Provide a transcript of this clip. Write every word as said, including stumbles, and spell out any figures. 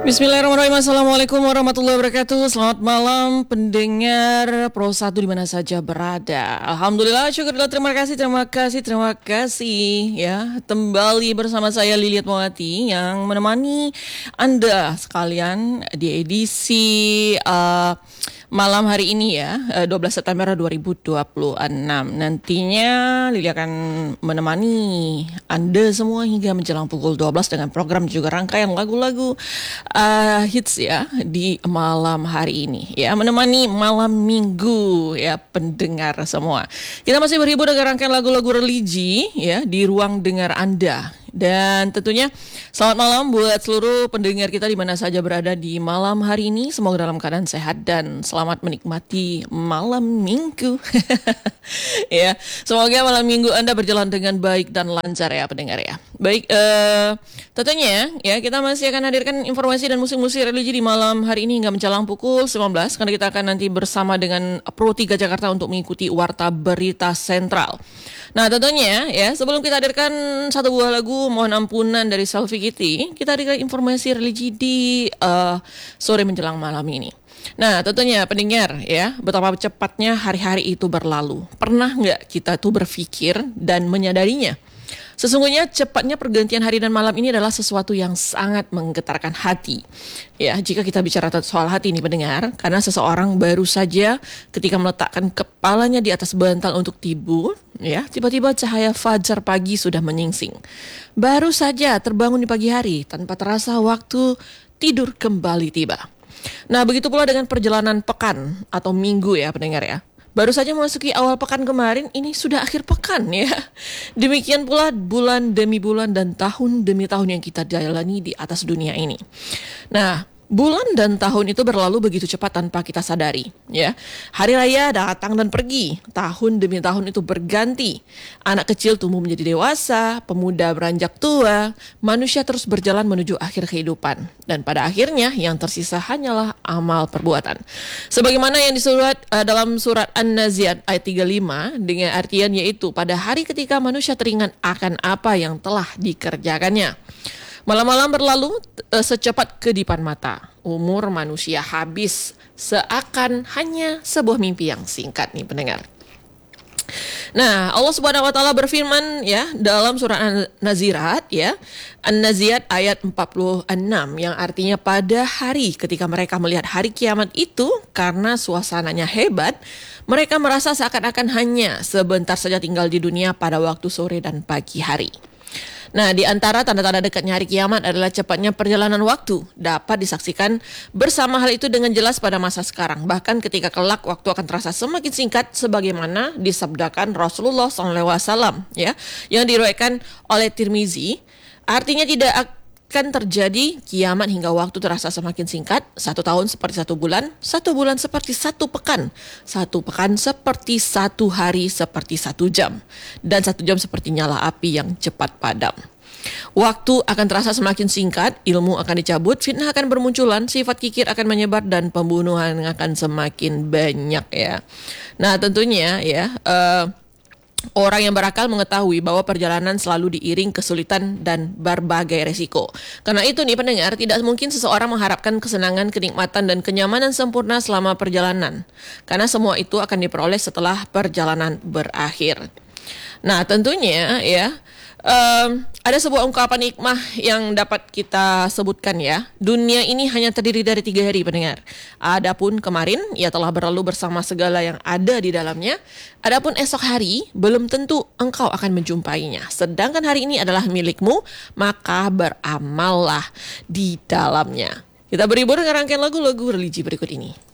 Bismillahirrahmanirrahim. Assalamualaikum warahmatullahi wabarakatuh. Selamat malam pendengar Pro satu di mana saja berada. Alhamdulillah, syukurlah, terima kasih, terima kasih, terima kasih ya. Kembali bersama saya Liliat Mawati yang menemani Anda sekalian di edisi uh, malam hari ini ya, dua belas September dua ribu dua puluh enam. Nantinya Lili akan menemani Anda semua hingga menjelang pukul dua belas dengan program juga rangkaian lagu-lagu uh, hits ya di malam hari ini ya, menemani malam minggu ya pendengar semua. Kita masih berhibur dengan rangkaian lagu-lagu religi ya di ruang dengar Anda. Dan tentunya selamat malam buat seluruh pendengar kita di mana saja berada di malam hari ini. Semoga dalam keadaan sehat dan selamat menikmati malam minggu. Ya, semoga malam minggu Anda berjalan dengan baik dan lancar ya pendengar ya. Baik, uh, tentunya ya kita masih akan hadirkan informasi dan musik-musik religi di malam hari ini hingga menjelang pukul sembilan belas. Karena kita akan nanti bersama dengan Pro tiga Jakarta untuk mengikuti Warta Berita Sentral. Nah tentunya ya sebelum kita hadirkan satu buah lagu mohon ampunan dari Selfie Kitty, kita hadirkan informasi religi di uh, sore menjelang malam ini. Nah tentunya pendengar ya, betapa cepatnya hari-hari itu berlalu. Pernah nggak kita tuh berpikir dan menyadarinya? Sesungguhnya cepatnya pergantian hari dan malam ini adalah sesuatu yang sangat menggetarkan hati. Ya, jika kita bicara soal hati ini pendengar, karena seseorang baru saja ketika meletakkan kepalanya di atas bantal untuk tidur, ya, tiba-tiba cahaya fajar pagi sudah menyingsing. Baru saja terbangun di pagi hari, tanpa terasa waktu tidur kembali tiba. Nah, begitu pula dengan perjalanan pekan atau minggu ya pendengar ya. Baru saja memasuki awal pekan kemarin, ini sudah akhir pekan ya. Demikian pula bulan demi bulan dan tahun demi tahun yang kita jalani di atas dunia ini. Nah, bulan dan tahun itu berlalu begitu cepat tanpa kita sadari ya. Hari raya datang dan pergi, tahun demi tahun itu berganti. Anak kecil tumbuh menjadi dewasa, pemuda beranjak tua, manusia terus berjalan menuju akhir kehidupan. Dan pada akhirnya yang tersisa hanyalah amal perbuatan. Sebagaimana yang disurat uh, dalam surat An-Nazi'at ayat tiga puluh lima dengan artian yaitu pada hari ketika manusia teringat akan apa yang telah dikerjakannya. Malam-malam berlalu uh, secepat kedipan mata. Umur manusia habis seakan hanya sebuah mimpi yang singkat nih pendengar. Nah, Allah Subhanahu wa taala berfirman ya dalam surah An-Nazi'at ya, An-Nazi'at ayat empat puluh enam yang artinya pada hari ketika mereka melihat hari kiamat itu karena suasananya hebat, mereka merasa seakan-akan hanya sebentar saja tinggal di dunia pada waktu sore dan pagi hari. Nah, di antara tanda-tanda dekatnya hari kiamat adalah cepatnya perjalanan waktu. Dapat disaksikan bersama hal itu dengan jelas pada masa sekarang. Bahkan ketika kelak waktu akan terasa semakin singkat sebagaimana disabdakan Rasulullah shallallahu alaihi wasallam ya, yang diriwayatkan oleh Tirmizi. Artinya tidak akan terjadi kiamat hingga waktu terasa semakin singkat. Satu tahun seperti satu bulan, satu bulan seperti satu pekan, satu pekan seperti satu hari, seperti satu jam, dan satu jam seperti nyala api yang cepat padam. Waktu akan terasa semakin singkat, ilmu akan dicabut, fitnah akan bermunculan, sifat kikir akan menyebar, dan pembunuhan akan semakin banyak ya. Nah tentunya ya uh, orang yang berakal mengetahui bahwa perjalanan selalu diiring kesulitan dan berbagai resiko. Karena itu nih pendengar, tidak mungkin seseorang mengharapkan kesenangan, kenikmatan, dan kenyamanan sempurna selama perjalanan. Karena semua itu akan diperoleh setelah perjalanan berakhir. Nah tentunya ya, Um, ada sebuah ungkapan hikmah yang dapat kita sebutkan ya. Dunia ini hanya terdiri dari tiga hari pendengar. Adapun kemarin ia telah berlalu bersama segala yang ada di dalamnya. Adapun esok hari belum tentu engkau akan menjumpainya. Sedangkan hari ini adalah milikmu, maka beramallah di dalamnya. Kita berhibur dengan rangkaian lagu-lagu religi berikut ini.